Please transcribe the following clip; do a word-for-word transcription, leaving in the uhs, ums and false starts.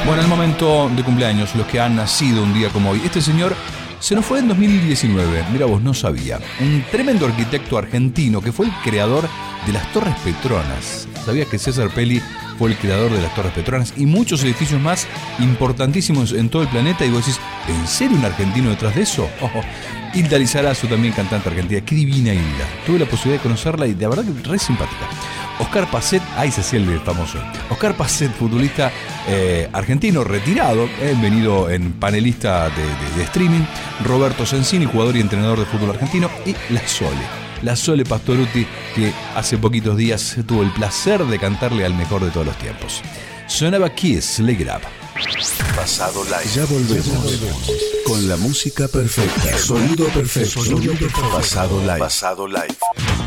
Bueno, el momento de cumpleaños, los que han nacido un día como hoy. Este señor se nos fue en dos mil diecinueve, mira vos, no sabía. Un tremendo arquitecto argentino que fue el creador de las Torres Petronas. ¿Sabías que César Pelli fue el creador de las Torres Petronas y muchos edificios más importantísimos en todo el planeta? Y vos decís, ¿en serio un argentino detrás de eso? Oh, Hilda Lizarazu, también cantante argentina. Qué divina Hilda. Tuve la posibilidad de conocerla y de verdad que re simpática. Oscar Pacet, ahí se hacía el famoso. Oscar Pacet, futbolista eh, argentino retirado, eh, venido en panelista de, de, de streaming. Roberto Sensini, jugador y entrenador de fútbol argentino. Y la Sole, la Sole Pastorutti, que hace poquitos días tuvo el placer de cantarle al mejor de todos los tiempos. Sonaba Kiss, Lick It Up. Pasado Live. Ya volvemos, ya volvemos. Con la música perfecta. Sonido perfecto. Sonido perfecto. Pasado Live. Pasado Live.